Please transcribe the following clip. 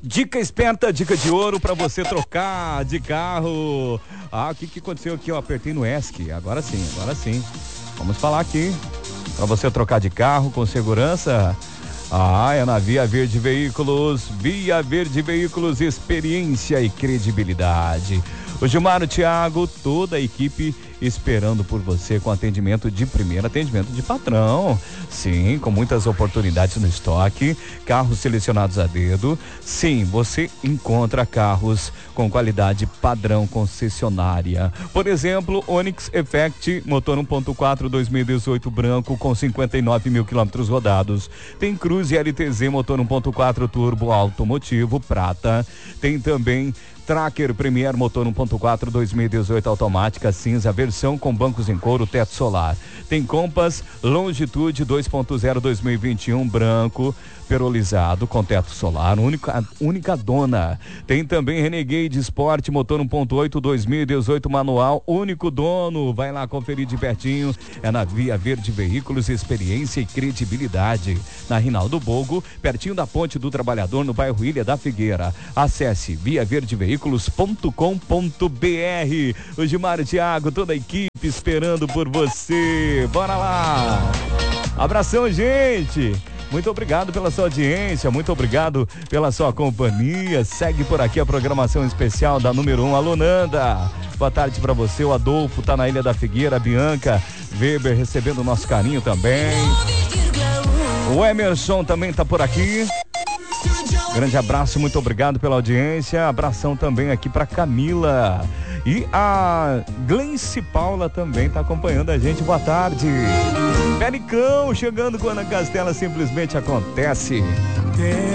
Dica esperta, dica de ouro para você trocar de carro. O que aconteceu aqui? Eu apertei no ESC. Agora sim. Vamos falar aqui. Para você trocar de carro com segurança. É na Via Verde Veículos. Via Verde Veículos, experiência e credibilidade. O Gilmar, o Thiago, toda a equipe esperando por você com atendimento de primeiro, atendimento de patrão. Sim, com muitas oportunidades no estoque, carros selecionados a dedo. Sim, você encontra carros com qualidade padrão concessionária. Por exemplo, Onix Effect, motor 1.4 2018 branco com 59 mil quilômetros rodados. Tem Cruze LTZ, motor 1.4 turbo automotivo prata. Tem também Tracker Premier, motor 1.4 2018 automática cinza, versão com bancos em couro, teto solar. Tem Compass Longitude 2.0 2021 branco, perolizado com teto solar, única dona. Tem também Renegade Sport, motor 1.8 2018 manual, único dono. Vai lá conferir de pertinho. É na Via Verde Veículos, experiência e credibilidade. Na Rinaldo Bogo, pertinho da Ponte do Trabalhador, no bairro Ilha da Figueira. Acesse viaverdeveículos.com.br. O Gilmar, o Thiago, toda a equipe esperando por você. Bora lá! Abração, gente! Muito obrigado pela sua audiência, muito obrigado pela sua companhia. Segue por aqui a programação especial da número 1, Alô Nanda. Boa tarde pra você, o Adolfo tá na Ilha da Figueira, a Bianca Weber recebendo o nosso carinho também. O Emerson também tá por aqui. Grande abraço, muito obrigado pela audiência. Abração também aqui pra Camila. E a Gleice Paula também está acompanhando a gente. Boa tarde. Pericão chegando quando a Castela simplesmente acontece.